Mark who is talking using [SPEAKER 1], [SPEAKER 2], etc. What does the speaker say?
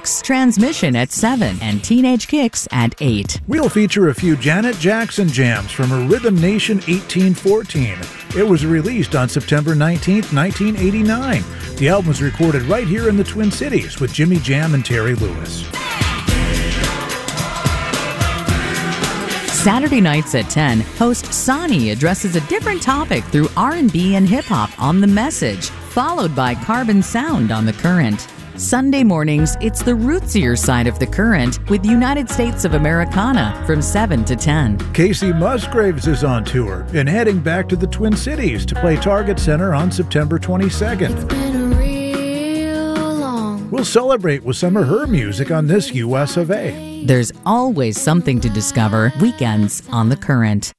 [SPEAKER 1] 6, Transmission at 7, and Teenage Kicks at 8.
[SPEAKER 2] We'll feature a few Janet Jackson jams from her Rhythm Nation 1814. It was released on September 19th, 1989. The album was recorded right here in the Twin Cities with Jimmy Jam and Terry Lewis.
[SPEAKER 1] Saturday nights at 10, host Sonny addresses a different topic through R&B and hip-hop on The Message, followed by Carbon Sound on The Current. Sunday mornings, it's the rootsier side of The Current with United States of Americana from 7 to 10.
[SPEAKER 2] Casey Musgraves is on tour and heading back to the Twin Cities to play Target Center on September 22nd. We'll celebrate with some of her music on this US of A.
[SPEAKER 1] There's always something to discover weekends on The Current.